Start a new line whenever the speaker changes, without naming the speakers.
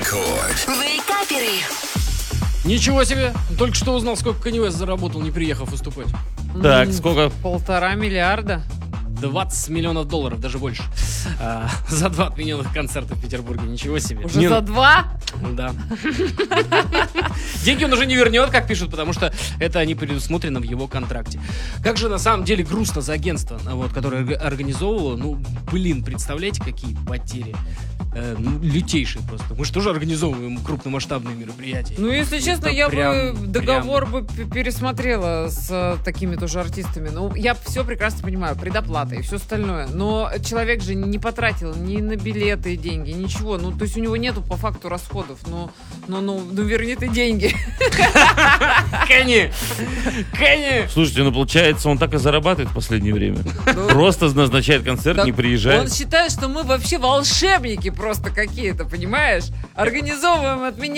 Вейкаперы.
Ничего себе! Только что узнал, сколько Kanye West заработал, не приехав выступать.
Так, сколько?
1,5 миллиарда.
$20 миллионов, даже больше. За 2 отмененных концерта в Петербурге. Ничего себе.
Уже за 2?
Да. Деньги он уже не вернет, как пишут, потому что это не предусмотрено в его контракте. Как же на самом деле грустно за агентство, вот, которое организовывало. Ну, блин, представляете, какие потери? Лютейшие просто. Мы же тоже организовываем крупномасштабные мероприятия.
Ну, если честно,
Это
я
прям-
бы договор бы пересмотрела с такими тоже артистами. Ну, я все прекрасно понимаю, предоплата и все остальное. Но человек же не потратил ни на билеты деньги, ничего. Ну, то есть у него нету по факту расходов. Ну верни ты деньги.
Кенни!
Слушайте, ну получается, он так и зарабатывает в последнее время. Просто назначает концерт, не
Он
приезжает.
считает, что мы вообще волшебники просто какие-то, понимаешь? Организовываем, отменяем